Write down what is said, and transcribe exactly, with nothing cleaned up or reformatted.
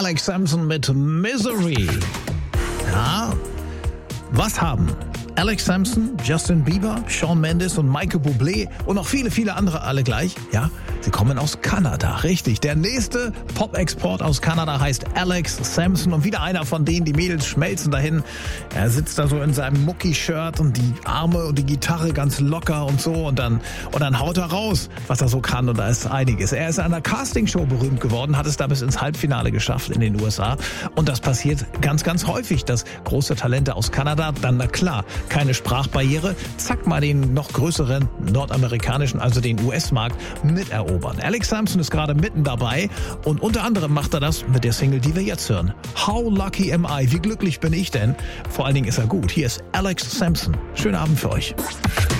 Alex Sampson mit Misery. Ja, was haben Alex Sampson, Justin Bieber, Shawn Mendes und Michael Bublé und noch viele, viele andere alle gleich? Ja, sie kommen aus Kanada, richtig. Der nächste Pop-Export aus Kanada heißt Alex Sampson und wieder einer von denen, die Mädels schmelzen dahin. Er sitzt da so in seinem Mucki-Shirt und die Arme und die Gitarre ganz locker und so und dann, und dann haut er raus, was er so kann und da ist einiges. Er ist in einer Castingshow berühmt geworden, hat es da bis ins Halbfinale geschafft in den U S A und das passiert ganz, ganz häufig, dass große Talente aus Kanada dann, na klar, keine Sprachbarriere, zack mal den noch größeren nordamerikanischen, also den U S-Markt miterobern. Alex Sampson ist gerade mitten dabei und unter anderem macht er das mit der Single, die wir jetzt hören. How lucky am I? Wie glücklich bin ich denn? Vor allen Dingen ist er gut. Hier ist Alex Sampson. Schönen Abend für euch.